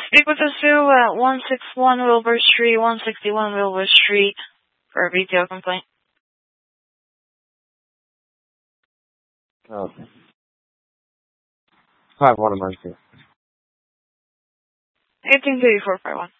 Speak with us too at 161 Wilbur Street, 161 Wilbur Street for a BTO complaint. Okay. 51 emergency. 183451.